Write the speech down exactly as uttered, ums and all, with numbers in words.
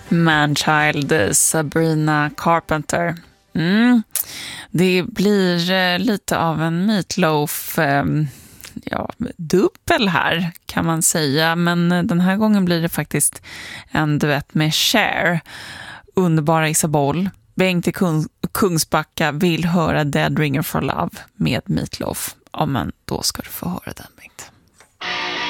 Manchild, Sabrina Carpenter. Mm. Det blir eh, lite av en Meatloaf eh, ja, dubbel här kan man säga. Men den här gången blir det faktiskt en duett med Cher. Underbara Isabelle. Bengt i Kung- Kungsbacka vill höra Dead Ringer for Love med Meatloaf. Ja, men då ska du få höra den, Bengt.